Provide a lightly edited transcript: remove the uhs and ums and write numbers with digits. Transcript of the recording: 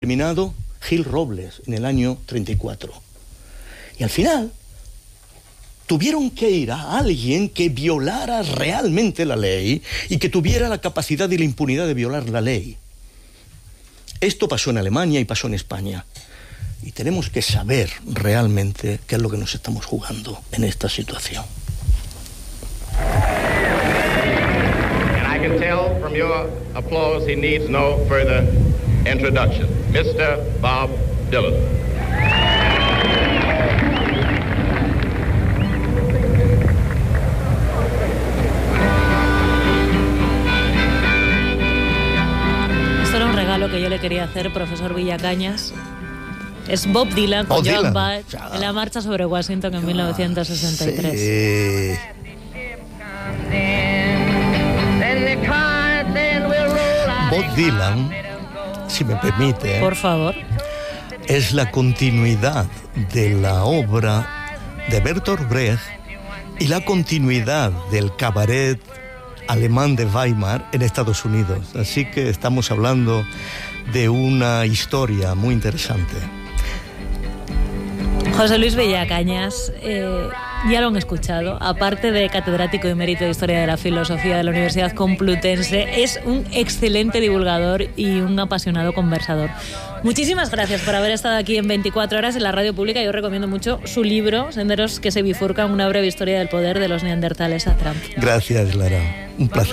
determinado Gil Robles en el año 34. Y al final tuvieron que ir a alguien que violara realmente la ley y que tuviera la capacidad y la impunidad de violar la ley. Esto pasó en Alemania y pasó en España. Y tenemos que saber realmente qué es lo que nos estamos jugando en esta situación. And I can tell from your applause he needs no further introduction. Mr. Bob Dylan. Esto era un regalo que yo le quería hacer, profesor Villacañas. Es Bob Dylan con Joan Baez en la marcha sobre Washington en 1963. Sí. Bob Dylan, si me permite, por favor, es la continuidad de la obra de Bertolt Brecht y la continuidad del cabaret alemán de Weimar en Estados Unidos. Así que estamos hablando de una historia muy interesante. José Luis Villacañas, ya lo han escuchado, aparte de catedrático y emérito de Historia de la Filosofía de la Universidad Complutense, es un excelente divulgador y un apasionado conversador. Muchísimas gracias por haber estado aquí en 24 horas en la radio pública. Yo recomiendo mucho su libro, Senderos que se bifurcan, una breve historia del poder de los neandertales a Trump. Gracias, Lara. Un placer.